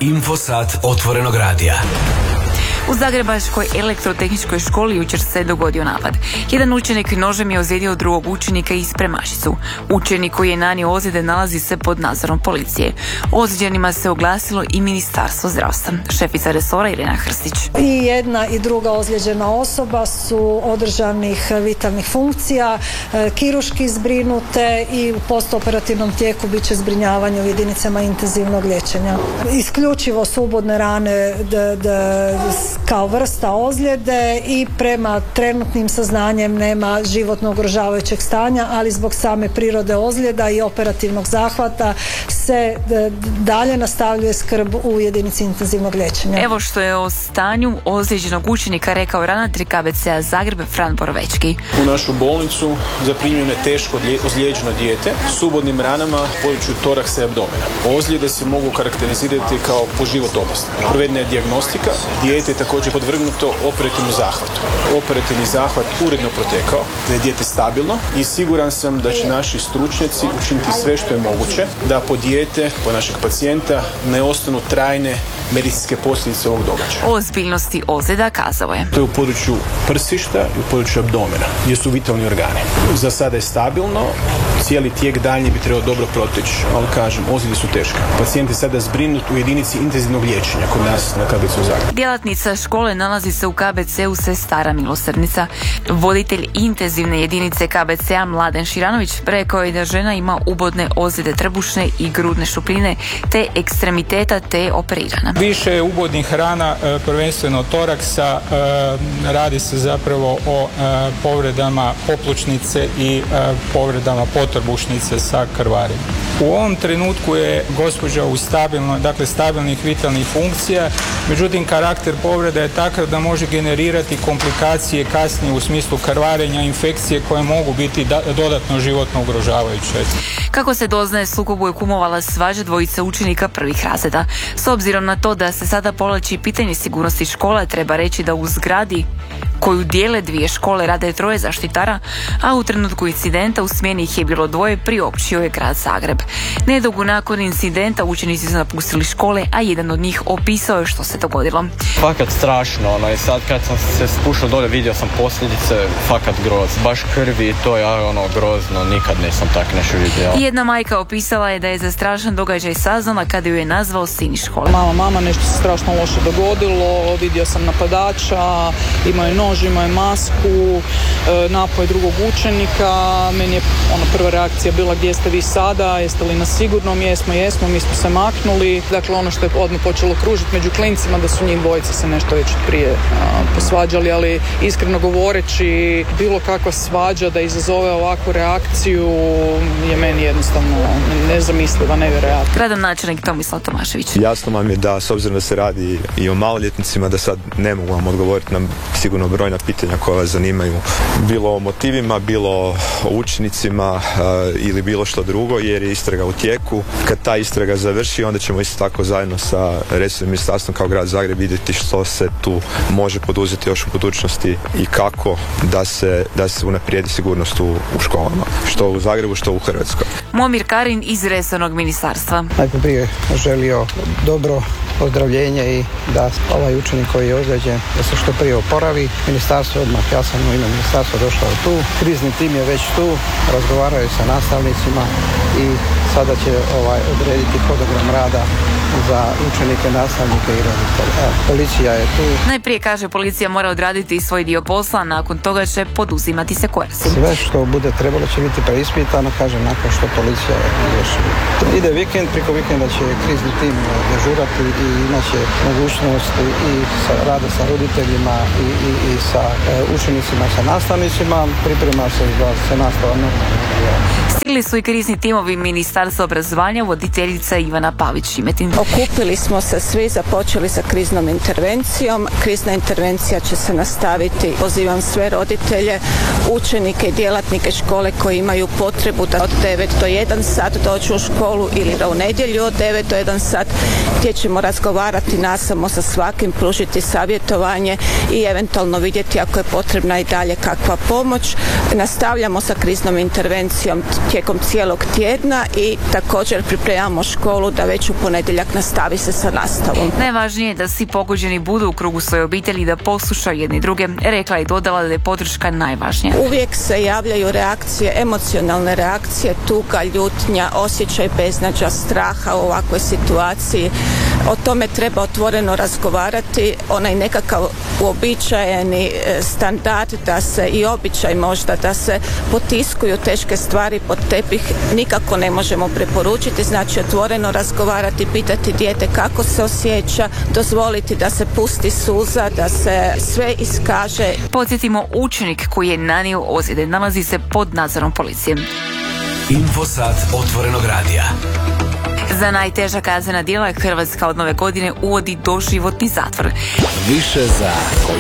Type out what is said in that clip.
Infosat otvorenog radija. U Zagrebačkoj elektrotehničkoj školi jučer se dogodio napad. Jedan učenik nožem je ozlijedio drugog učenika i spremačicu. Učenik koji je nanio ozljede nalazi se pod nadzorom policije. Ozlijeđenima se oglasilo i Ministarstvo zdravstva. Šefica resora Irena Hrstić. I jedna i druga ozlijeđena osoba su održanih vitalnih funkcija, kirurški zbrinute i u postoperativnom tijeku bit će zbrinjavanje u jedinicama intenzivnog liječenja. Isključivo subodne rane kao vrsta ozljede i prema trenutnim saznanjem nema životno ugrožavajućeg stanja, ali zbog same prirode ozljeda i operativnog zahvata se dalje nastavljuje skrb u jedinici intenzivnog liječenja. Evo što je o stanju ozlijeđenog učenika rekao ravnatelj KBC-a Zagreb Fran Borovečki. U našu bolnicu zaprimljeno je teško ozlijeđeno dijete s ubodnim ranama u području toraksa i abdomena. Ozljede se mogu karakterizirati kao po život opasne. Provedena je dijagnostika, dijete je također podvrgnuto operativnom zahvatu. Operativni zahvat uredno protekao, da je dijete stabilno i siguran sam da će naši stručnjaci učiniti sve što je moguće da po dijete, po našeg pacijenta ne ostanu trajne medicinske posljedice ovog događaja. O ozbiljnosti ozljeda kazao je. To je u području prsišta i u području abdomena, gdje su vitalni organi. Za sada je stabilno, cijeli tijek daljnji bi trebao dobro proteći, ali kažem, ozljede su teške. Pacijent je sada zbrinut u jedinici intenzivnog liječenja kod nas na KBC-u Zagreb. Djelatnica škole nalazi se u KBC-u Sestara Milosrdnica. Voditelj intenzivne jedinice KBC-a Mladen Širanović rekao je da žena ima ubodne ozljede trbušne i grudne šupljine te ekstremiteta te je operirana. Više je ubodnih rana, prvenstveno toraksa, radi se zapravo o povredama poplučnice i povredama potrbušnice sa krvarenjem. U ovom trenutku je gospođa u stabilnih vitalnih funkcija, međutim karakter povreda je takav da može generirati komplikacije kasnije u smislu krvarenja, infekcije koje mogu biti dodatno životno ugrožavajuće. Kako se doznaje, sukobu je kumovala svađa dvojice učenika prvih razreda. S obzirom na to da se sada povlači pitanje sigurnosti škola, treba reći da u zgradi koju dijele dvije škole rade 3 zaštitara, a u trenutku incidenta u smjeni ih je bilo 2, priopćio je grad Zagreb. Nedugo nakon incidenta učenici su napustili škole, a jedan od njih opisao je što se dogodilo. Fakat strašno, i sad kad sam se spušao dole vidio sam posljedice, fakat groz, baš krvi i to je grozno, nikad nisam tak nešto vidio. Jedna majka opisala je da je za strašan događaj saznala kada ju je nazvao sin iz škole. Mama, nešto se strašno loše dogodilo, vidio sam napadača, imao je nož, imao je masku, napao je drugog učenika, meni je prva reakcija bila gdje ste vi sada, jeste li na sigurnom, jesmo, mi smo se maknuli. Dakle, ono što je odmah počelo kružiti među klincima da su njih dvojica se nešto već prije posvađali, ali iskreno govoreći bilo kakva svađa da izazove ovakvu reakciju je meni jednostavno nezamisliva, nevjerojatno. Gradonačelnik Tomislav Tomašević. Jasno vam je da s obzirom da se radi i o maloljetnicima da sad ne mogu vam odgovoriti na sigurno brojna pitanja koja vas zanimaju, bilo o motivima, bilo o učenicima ili bilo što drugo, jer je istraga u tijeku. Kad ta istraga završi, onda ćemo isto tako zajedno sa resornim ministarstvom kao grad Zagreb vidjeti što se tu može poduzeti još u budućnosti i kako da se unaprijedi sigurnost u školama, što u Zagrebu, što u Hrvatskoj. Momir Karin iz resornog ministarstva. Najprije želio dobro ozdravljenje i da ovaj učenik koji je ozlijeđen da se što prije oporavi. Ministarstvo odmah, ja sam u ime ministarstva došao tu, krizni tim je već tu, razgovaraju sa nastavnicima i sada će odrediti hodogram rada za učenike, nastavnike i roditelje. Policija je tu. Najprije kaže policija mora odraditi svoj dio posla, a nakon toga će poduzimati se koraci. Sve što bude trebalo će biti preispitano, kažem, nakon što policija riješi. Ide vikend, preko vikenda će krizni tim dežurati i imaće mogućnosti i rada sa roditeljima i sa učenicima, sa nastavnicima. Priprema se da se nastava Stigli su i krizni timovi Ministarstva obrazovanja, voditeljica Ivana Pavić-Šimetin. Okupili smo se svi, započeli sa kriznom intervencijom. Krizna intervencija će se nastaviti. Pozivam sve roditelje, učenike i djelatnike škole koji imaju potrebu da od 9 do 1 sat dođu u školu ili da u nedjelju od 9 do 1 sat, gdje ćemo razgovarati nasamo sa svakim, pružiti savjetovanje i eventualno vidjeti ako je potrebna i dalje kakva pomoć. Nastavljamo sa kriznom intervencijom tijekom cijelog tjedna i i također pripremamo školu da već u ponedjeljak nastavi se sa nastavom. Najvažnije je da svi pogođeni budu u krugu svoje obitelji, da poslušaju jedni druge, rekla i dodala da je podrška najvažnija. Uvijek se javljaju reakcije, emocionalne reakcije, tuga, ljutnja, osjećaj beznađa, straha u ovakvoj situaciji. O tome treba otvoreno razgovarati, onaj nekakav uobičajeni standard da se i običaj možda da se potiskuju teške stvari pod tepih nikako ne možemo preporučiti, znači otvoreno razgovarati, pitati dijete kako se osjeća, dozvoliti da se pusti suza, da se sve iskaže. Podsjetimo, učenik koji je nanio ozljede nalazi se pod nadzorom policije. Infosat otvorenog radija. Za najteža kaznena djela Hrvatska od nove godine uvodi doživotni zatvor. Više za koju